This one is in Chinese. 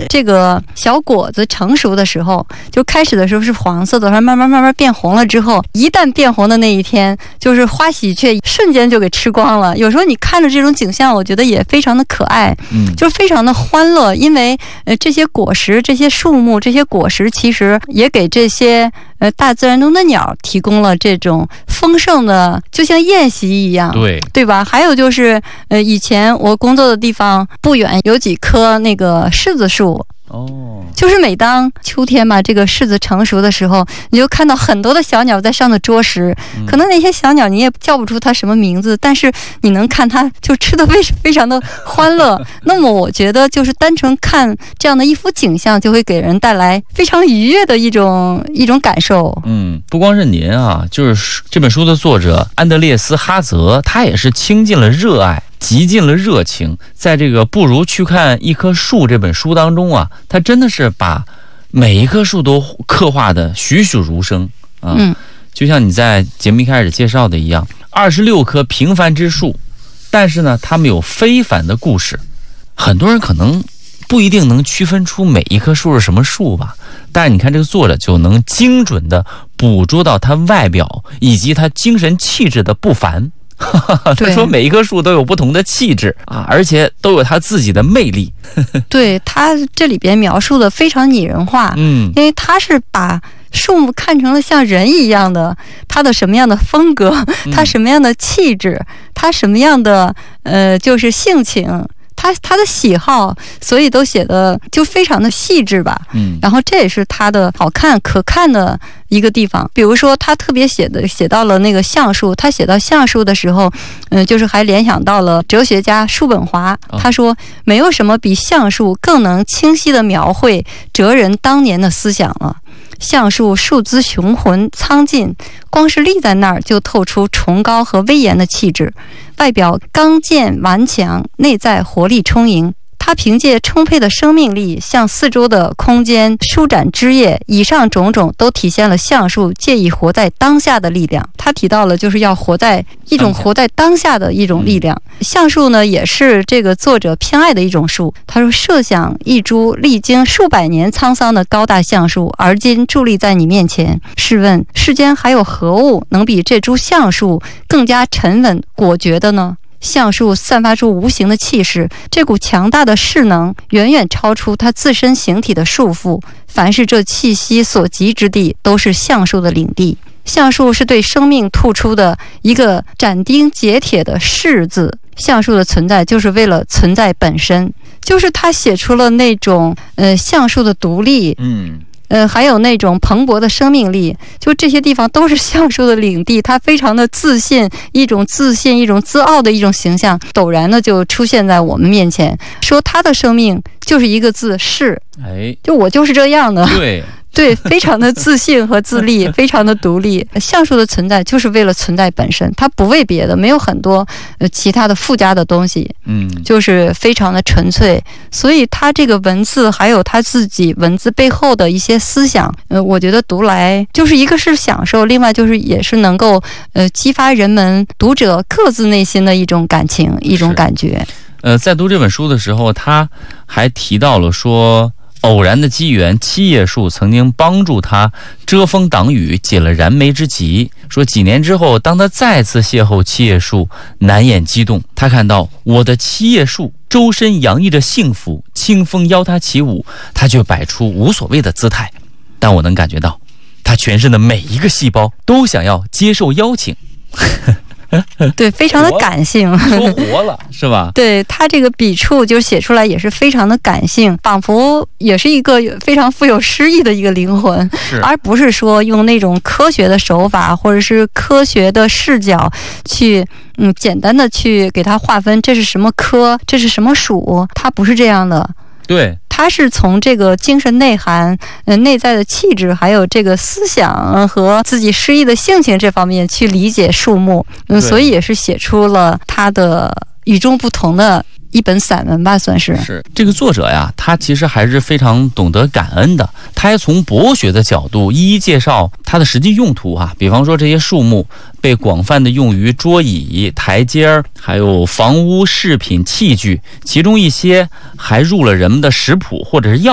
这个小果子成熟的时候，就开始的时候是黄色的，慢慢变红了之后，一旦变红的那一天，就是花喜鹊瞬间就给吃光了。有时候你看着这种景象，我觉得也非常的可爱，就非常的欢乐，因为这些果实、这些树木、这些果实，其实也给这些大自然中的鸟提供了这种丰盛的，就像宴席一样，对吧？还有就是以前我工作的地方不远有几棵那个柿子树。就是每当秋天吧，这个柿子成熟的时候，你就看到很多的小鸟在上头啄食，可能那些小鸟你也叫不出它什么名字，但是你能看它就吃得非常的欢乐。那么我觉得就是单纯看这样的一幅景象，就会给人带来非常愉悦的一种感受。 不光是您啊，就是这本书的作者安德烈斯哈泽，他也是倾尽了热爱，极尽了热情。在这个不如去看一棵树这本书当中啊，他真的是把每一棵树都刻画的栩栩如生啊。就像你在节目一开始介绍的一样，26棵平凡之树，但是呢它们有非凡的故事。很多人可能不一定能区分出每一棵树是什么树吧，但是你看这个作者就能精准的捕捉到它外表以及它精神气质的不凡。他说每一棵树都有不同的气质啊，而且都有它自己的魅力。 对，他这里边描述的非常拟人化，因为他是把树木看成了像人一样的，它的什么样的风格，它什么样的气质，它什么样的就是性情，他的喜好，所以都写的就非常的细致吧。然后这也是他的好看可看的一个地方。比如说他特别写到了那个橡树，他写到橡树的时候，就是还联想到了哲学家叔本华。他说没有什么比橡树更能清晰地描绘哲人当年的思想了。橡树树姿雄浑苍劲，光是立在那儿就透出崇高和威严的气质，外表刚健顽强，内在活力充盈。它凭借充沛的生命力向四周的空间舒展枝叶，以上种种都体现了橡树介意活在当下的力量。他提到了就是要活在当下的一种力量。橡树呢也是这个作者偏爱的一种树。他说设想一株历经数百年沧桑的高大橡树，而今伫立在你面前，试问世间还有何物能比这株橡树更加沉稳果决的呢？橡树散发出无形的气势，这股强大的势能远远超出它自身形体的束缚，凡是这气息所及之地都是橡树的领地。橡树是对生命吐出的一个斩钉截铁的誓字，橡树的存在就是为了存在本身，就是他写出了那种橡树的独立，还有那种蓬勃的生命力，就这些地方都是橡树的领地。他非常的自信，一种自傲的一种形象陡然的就出现在我们面前，说他的生命就是一个字，是，就我就是这样的。对，非常的自信和自立，非常的独立。橡树的存在就是为了存在本身，它不为别的，没有很多其他的附加的东西，就是非常的纯粹。所以它这个文字还有它自己文字背后的一些思想，我觉得读来就是一个是享受，另外就是也是能够激发人们读者各自内心的一种感情，一种感觉。 在读这本书的时候，他还提到了说，偶然的机缘，七叶树曾经帮助他遮风挡雨，解了燃眉之急。说几年之后，当他再次邂逅七叶树，难掩激动。他看到我的七叶树周身洋溢着幸福，清风邀他起舞，他却摆出无所谓的姿态。但我能感觉到，他全身的每一个细胞都想要接受邀请。 对，非常的感性， 说活了是吧？ 对，他这个笔触就写出来也是非常的感性，仿佛也是一个非常富有诗意的一个灵魂，而不是说用那种科学的手法或者是科学的视角去简单的去给它划分，这是什么科，这是什么属，它不是这样的。对，它是从这个精神内涵、内在的气质，还有这个思想和自己诗意的性情这方面去理解树木，所以也是写出了它的与众不同的一本散文吧，算是。 是这个作者呀，他其实还是非常懂得感恩的。他还从博学的角度一一介绍它的实际用途啊，比方说这些树木被广泛的用于桌椅、台阶，还有房屋饰品器具，其中一些还入了人们的食谱或者是药